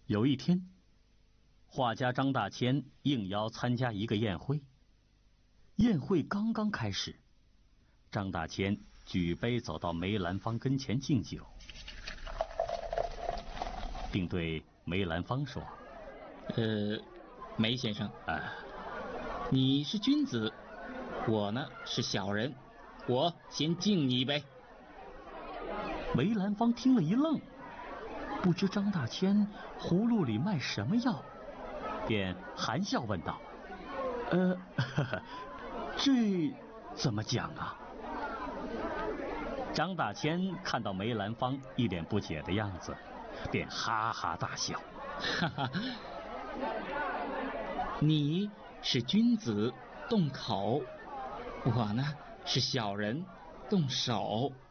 有一天，画家张大千应邀参加一个宴会。宴会刚刚开始，张大千举杯走到梅兰芳跟前敬酒，并对梅兰芳说：“ 梅先生，你是君子，我呢是小人，我先敬你一杯。” 梅兰芳听了一愣，不知张大千葫芦里卖什么药，便含笑问道：“这怎么讲啊？”张大千看到梅兰芳一脸不解的样子，便哈哈大笑：“ 哈哈，你是君子动口，我呢是小人动手。